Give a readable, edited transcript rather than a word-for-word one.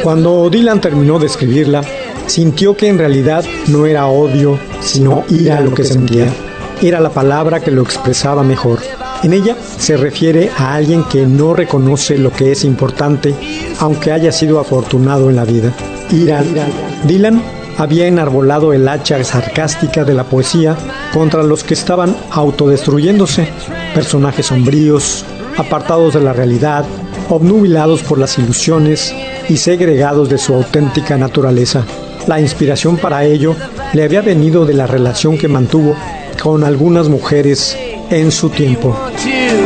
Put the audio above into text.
Cuando Dylan terminó de escribirla, sintió que en realidad no era odio, sino ira lo que sentía. Era la palabra que lo expresaba mejor. En ella se refiere a alguien que no reconoce lo que es importante, aunque haya sido afortunado en la vida. Ira. Dylan había enarbolado el hacha sarcástica de la poesía contra los que estaban autodestruyéndose, personajes sombríos, apartados de la realidad, obnubilados por las ilusiones y segregados de su auténtica naturaleza. La inspiración para ello le había venido de la relación que mantuvo con algunas mujeres en su tiempo.